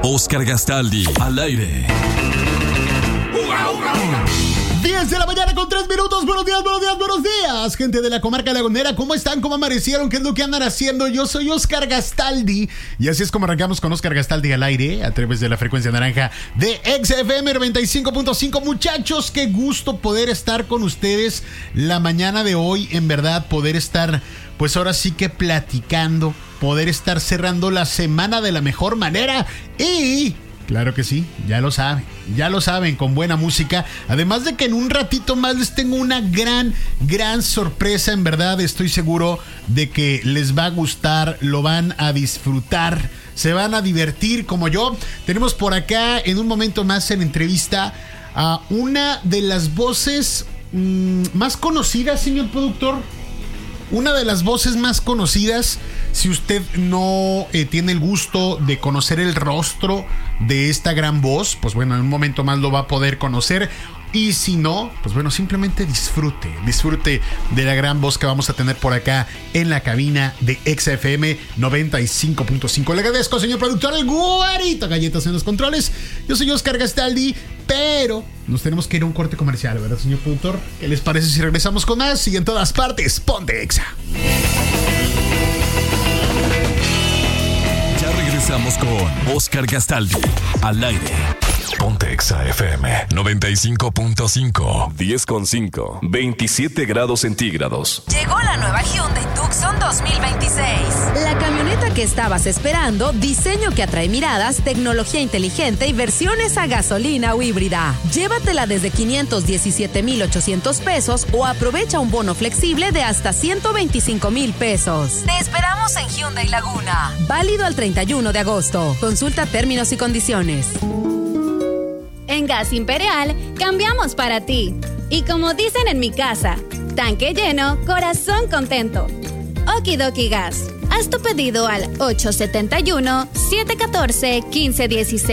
Oscar Gastaldi, al aire. 10 de la mañana con 3 minutos. Buenos días, buenos días, buenos días, gente de la comarca lagunera. ¿Cómo están? ¿Cómo amanecieron? ¿Qué es lo que andan haciendo? Yo soy Oscar Gastaldi y así es como arrancamos con Oscar Gastaldi al aire a través de la frecuencia naranja de XFM 95.5. Muchachos, qué gusto poder estar con ustedes la mañana de hoy. En verdad, poder estar, pues ahora sí que platicando, poder estar cerrando la semana de la mejor manera y... claro que sí, ya lo saben, con buena música. Además de que en un ratito más les tengo una gran sorpresa. En verdad estoy seguro de que les va a gustar, lo van a disfrutar, se van a divertir como yo. Tenemos por acá en un momento más en entrevista a una de las voces más conocidas, señor productor. Una de las voces más conocidas. Si usted no tiene el gusto de conocer el rostro de esta gran voz, pues bueno, en un momento más lo va a poder conocer. Y si no, pues bueno, simplemente disfrute de la gran voz que vamos a tener por acá en la cabina de XFM 95.5. Le agradezco, señor productor, el güerito galletas en los controles. Yo soy Oscar Gastaldi, pero nos tenemos que ir a un corte comercial, ¿verdad, señor productor? ¿Qué les parece si regresamos con más? Y en todas partes, ponte Exa. Ya regresamos con Oscar Gastaldi, al aire. Ponte Exa FM 95.5. 10.5. 27 grados centígrados. Llegó la nueva Hyundai Tucson 2026. La camioneta que estabas esperando, diseño que atrae miradas, tecnología inteligente y versiones a gasolina o híbrida. Llévatela desde 517,800 pesos o aprovecha un bono flexible de hasta 125,000 pesos. Te esperamos en Hyundai Laguna. Válido al 31 de agosto. Consulta términos y condiciones. En Gas Imperial, cambiamos para ti. Y como dicen en mi casa, tanque lleno, corazón contento. Okidoki Gas. Haz tu pedido al 871-714-1516.